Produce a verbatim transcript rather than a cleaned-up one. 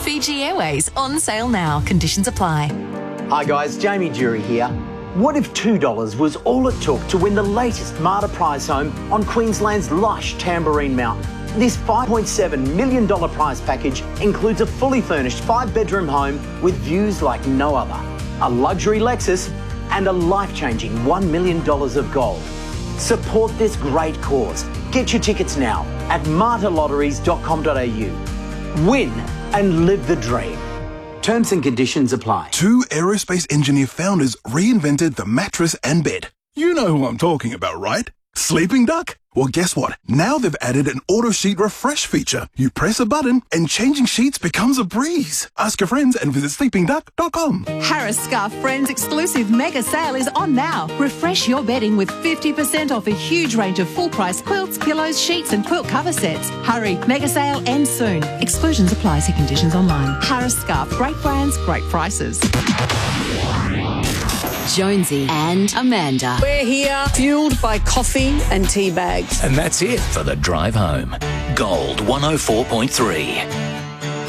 Fiji Airways, on sale now. Conditions apply. Hi guys, Jamie Jury here. What if two dollars was all it took to win the latest Marta prize home on Queensland's lush Tamborine Mountain? This five point seven million dollars prize package includes a fully furnished five-bedroom home with views like no other, a luxury Lexus and a life-changing one million dollars of gold. Support this great cause. Get your tickets now at marta lotteries dot com dot a u. Win and live the dream. Terms and conditions apply. Two aerospace engineer founders reinvented the mattress and bed. You know who I'm talking about, right? Sleeping Duck? Well, guess what? Now they've added an auto sheet refresh feature. You press a button and changing sheets becomes a breeze. Ask your friends and visit sleeping duck dot com. Harris Scarf Friends exclusive mega sale is on now. Refresh your bedding with fifty percent off a huge range of full-price quilts, pillows, sheets and quilt cover sets. Hurry, mega sale ends soon. Exclusions apply. See conditions online. Harris Scarf, great brands, great prices. Jonesy and Amanda. We're here, fueled by coffee and tea bags. And that's it for the drive home. Gold one oh four point three.